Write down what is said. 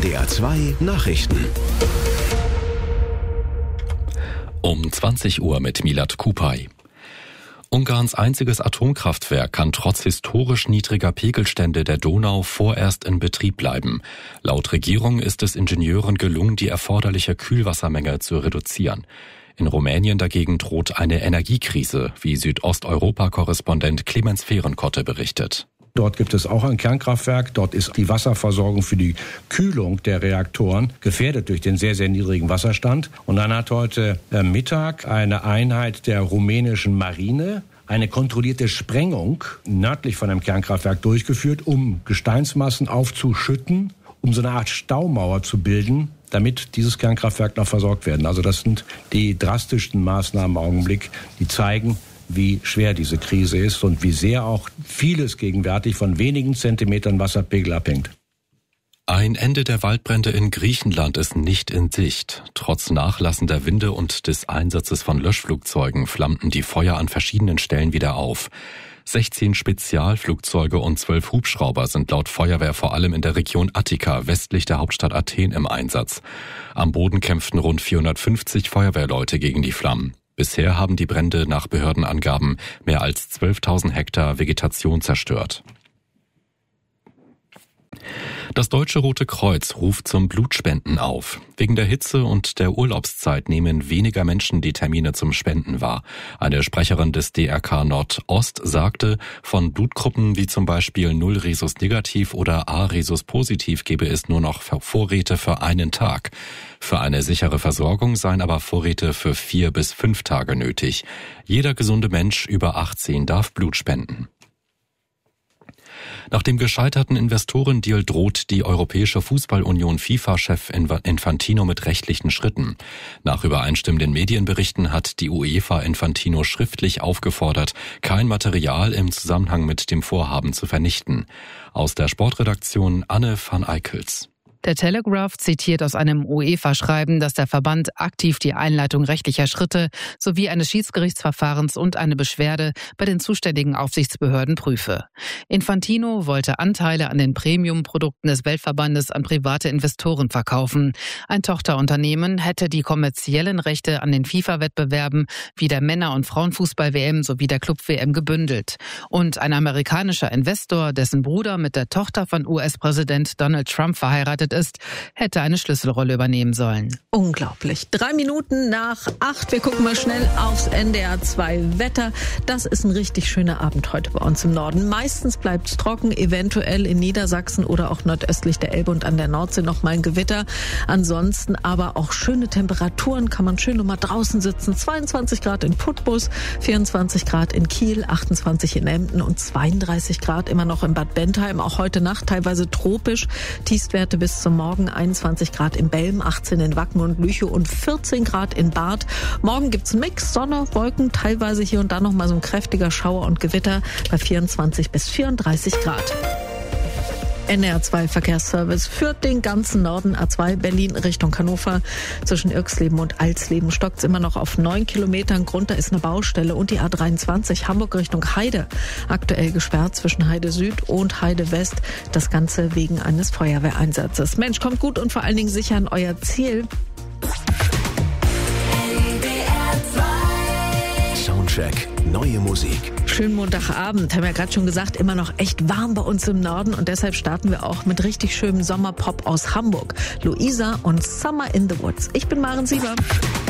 NDR 2 Nachrichten. Um 20 Uhr mit Milad Kupay. Ungarns einziges Atomkraftwerk kann trotz historisch niedriger Pegelstände der Donau vorerst in Betrieb bleiben. Laut Regierung ist es Ingenieuren gelungen, die erforderliche Kühlwassermenge zu reduzieren. In Rumänien dagegen droht eine Energiekrise, wie Südosteuropa-Korrespondent Clemens Fehrenkotte berichtet. Dort gibt es auch ein Kernkraftwerk. Dort ist die Wasserversorgung für die Kühlung der Reaktoren gefährdet durch den sehr, sehr niedrigen Wasserstand. Und dann hat heute Mittag eine Einheit der rumänischen Marine eine kontrollierte Sprengung nördlich von einem Kernkraftwerk durchgeführt, um Gesteinsmassen aufzuschütten, um so eine Art Staumauer zu bilden, damit dieses Kernkraftwerk noch versorgt werden. Also das sind die drastischsten Maßnahmen im Augenblick, die zeigen, wie schwer diese Krise ist und wie sehr auch vieles gegenwärtig von wenigen Zentimetern Wasserpegel abhängt. Ein Ende der Waldbrände in Griechenland ist nicht in Sicht. Trotz nachlassender Winde und des Einsatzes von Löschflugzeugen flammten die Feuer an verschiedenen Stellen wieder auf. 16 Spezialflugzeuge und 12 Hubschrauber sind laut Feuerwehr vor allem in der Region Attika westlich der Hauptstadt Athen im Einsatz. Am Boden kämpften rund 450 Feuerwehrleute gegen die Flammen. Bisher haben die Brände nach Behördenangaben mehr als 12.000 Hektar Vegetation zerstört. Das Deutsche Rote Kreuz ruft zum Blutspenden auf. Wegen der Hitze und der Urlaubszeit nehmen weniger Menschen die Termine zum Spenden wahr. Eine Sprecherin des DRK Nordost sagte, von Blutgruppen wie zum Beispiel 0 Rhesus negativ oder A Rhesus positiv gebe es nur noch Vorräte für einen Tag. Für eine sichere Versorgung seien aber Vorräte für 4 bis 5 Tage nötig. Jeder gesunde Mensch über 18 darf Blut spenden. Nach dem gescheiterten Investorendeal droht die Europäische Fußballunion FIFA-Chef Infantino mit rechtlichen Schritten. Nach übereinstimmenden Medienberichten hat die UEFA Infantino schriftlich aufgefordert, kein Material im Zusammenhang mit dem Vorhaben zu vernichten. Aus der Sportredaktion Anne van Eickels. Der Telegraph zitiert aus einem UEFA-Schreiben, dass der Verband aktiv die Einleitung rechtlicher Schritte sowie eines Schiedsgerichtsverfahrens und eine Beschwerde bei den zuständigen Aufsichtsbehörden prüfe. Infantino wollte Anteile an den Premium-Produkten des Weltverbandes an private Investoren verkaufen. Ein Tochterunternehmen hätte die kommerziellen Rechte an den FIFA-Wettbewerben wie der Männer- und Frauenfußball-WM sowie der Club-WM gebündelt. Und ein amerikanischer Investor, dessen Bruder mit der Tochter von US-Präsident Donald Trump verheiratet ist, hätte eine Schlüsselrolle übernehmen sollen. Unglaublich. 3 Minuten nach 8. Wir gucken mal schnell aufs NDR 2 Wetter. Das ist ein richtig schöner Abend heute bei uns im Norden. Meistens bleibt es trocken, eventuell in Niedersachsen oder auch nordöstlich der Elbe und an der Nordsee noch mal ein Gewitter. Ansonsten aber auch schöne Temperaturen, kann man schön noch mal draußen sitzen. 22 Grad in Putbus, 24 Grad in Kiel, 28 in Emden und 32 Grad immer noch in Bad Bentheim. Auch heute Nacht teilweise tropisch. Tiefstwerte bis zum Morgen 21 Grad in Belm, 18 in Wacken und Lüchow und 14 Grad in Barth. Morgen gibt's Mix, Sonne, Wolken, teilweise hier und da noch mal so ein kräftiger Schauer und Gewitter bei 24 bis 34 Grad. NDR 2 Verkehrsservice führt den ganzen Norden. A2 Berlin Richtung Hannover. Zwischen Irxleben und Alsleben stockt's immer noch auf 9 Kilometern. Grund, da ist eine Baustelle. Und die A23 Hamburg Richtung Heide. Aktuell gesperrt zwischen Heide Süd und Heide West. Das Ganze wegen eines Feuerwehreinsatzes. Mensch, kommt gut und vor allen Dingen sicher an euer Ziel. Soundcheck. Neue Musik. Schönen Montagabend, haben wir ja gerade schon gesagt, immer noch echt warm bei uns im Norden und deshalb starten wir auch mit richtig schönem Sommerpop aus Hamburg. Luisa und Summer in the Woods. Ich bin Maren Sieber.